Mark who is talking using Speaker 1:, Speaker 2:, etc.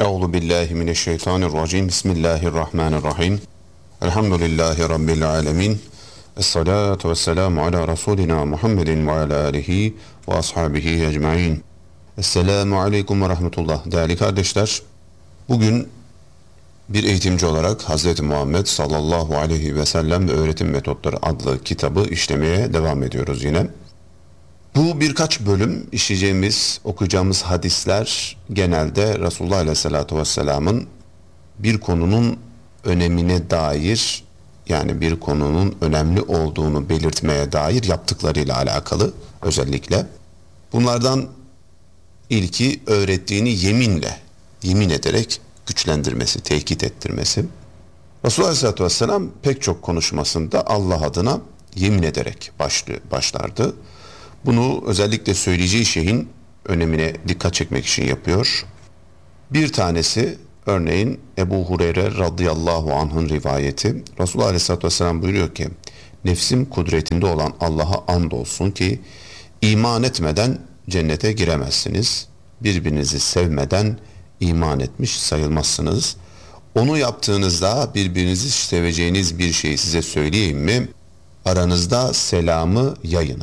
Speaker 1: Euzu billahi mineşşeytanirracim. Bismillahirrahmanirrahim. Elhamdülillahi rabbil alamin. Essalatu vesselamu ala rasulina Muhammedin ve ala alihi ve ashabihi ecmaîn. Esselamu aleyküm ve rahmetullah. Değerli kardeşler, bugün bir eğitimci olarak Hz. Muhammed sallallahu aleyhi ve sellem ve Öğretim Metotları adlı kitabı işlemeye devam ediyoruz yine. Bu birkaç bölüm işleyeceğimiz, okuyacağımız hadisler genelde Resulullah Aleyhisselatü Vesselam'ın bir konunun önemine dair, yani bir konunun önemli olduğunu belirtmeye dair yaptıklarıyla alakalı özellikle. Bunlardan ilki öğrettiğini yemin ederek güçlendirmesi, tekit ettirmesi. Resulullah Aleyhisselatü Vesselam pek çok konuşmasında Allah adına yemin ederek başlardı. Bunu özellikle söyleyeceği şeyin önemine dikkat çekmek için yapıyor. Bir tanesi örneğin Ebu Hureyre radıyallahu anh'ın rivayeti. Resulullah Aleyhisselatü Vesselam buyuruyor ki, nefsim kudretinde olan Allah'a andolsun ki iman etmeden cennete giremezsiniz. Birbirinizi sevmeden iman etmiş sayılmazsınız. Onu yaptığınızda birbirinizi seveceğiniz bir şeyi size söyleyeyim mi? Aranızda selamı yayın.